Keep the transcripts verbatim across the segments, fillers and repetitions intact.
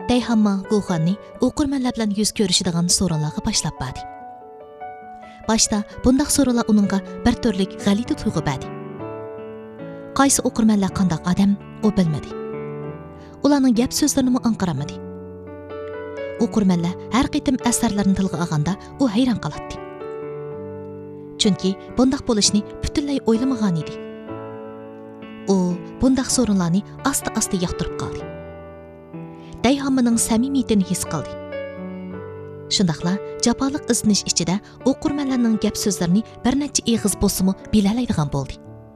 Dayhamma Guxanni o'qirmanlar bilan yuz ko'rishadigan so'rinlarga boshlab berdi. Boshda bundaq so'rinlar uningga bir turlik g'alati tuyg'u berdi. Qaysi o'qirmanlar qanday odam, u bilmadi. Ularning gap so'zlarini anqaramadi. O'qirmanlar har qitim asarlarni tilga olganda u hayron qoladi. Chunki bundaq bo'lishni butunlay o'ylamagan edi. U bundaq so'rinlarni asta-asta yoqtirib qoldi. Dayhammaning samimiyatini his qildi. Shundaqla jafoliq izlanish ichida o'qirmanlarning gap so'zlarini bir necha eg'iz bo'lsa-mu bilalaydigan bo'ldi.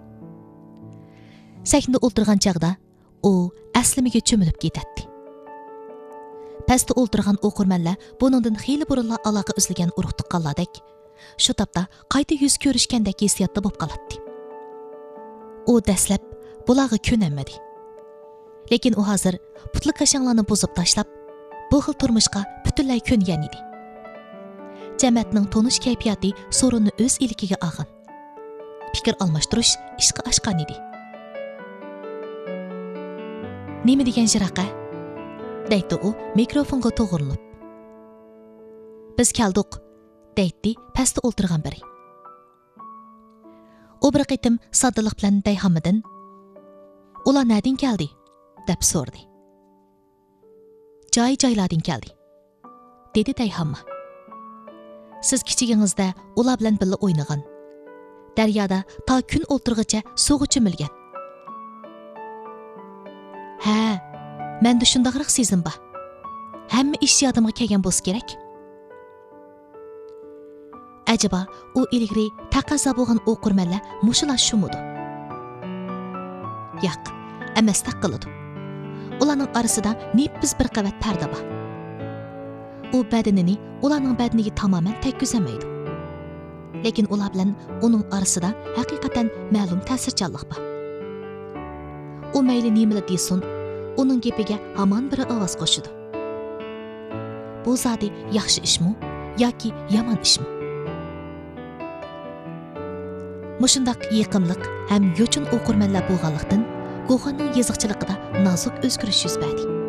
Sahnada o'ltirgan chaqda u aslimiga cho'milib ketadi. Pastda o'ltirgan o'qirmanlar buningdan xeyli burunlar aloqa uzilgan urug' tuqqanlardek, shu topda qayta yuz ko'rishgandek hissiyotda bo'lib qoladi. U dastlab bularga ko'namadi. Lekin u hozir putli qashanglarni buzib tashlab, bu xil turmushga butunlay ko'ngan edi. Jamiyatning tonish kayfiyati so'rinni o'z ilkiga olgan. Fikr almashtirish ishqa oshgan edi. Nima degan jiraqa? Deydi u mikrofonga to'g'rilib. Biz keldik, deydi pastda o'ltirgan biri. U bir qitim soddalik bilan Dayhammadan "Ular nereden keldi?" deb so'rdi. "Joy-joylardan keldi", dedi Dayhamma. "Siz kichigingizda ular bilan birga o'ynagan. Daryoda ta kun o'ltirgicha suvga cho'milgan." "Ha, menda shundaqroq sezim bor. Hamma ish yodimga kelgan bo'lsa kerak." Acaba u ilgari taqozo bo'lgan o'qirmanlar mushular shumidi? Yo'q, emas taqiladi. Ularning orasida nep-biz bir qavat parda bor. U badanini ularning badaniga tamoman tekkizolmaydi. Lekin ular bilan uning orasida haqiqatan ma'lum ta'sirchanlik bor. U mayli nimalar desin, uning gapiga hamon bir ovoz qo'shidi. Bu zodi yaxshi ishmi yoki yomon ishmi? Mushundaq yaqinlik ham yo'chin o'qirmanlar bo'lganlikdan Guxanning yeziqchiligida nozik o'zgarish yuz berdi.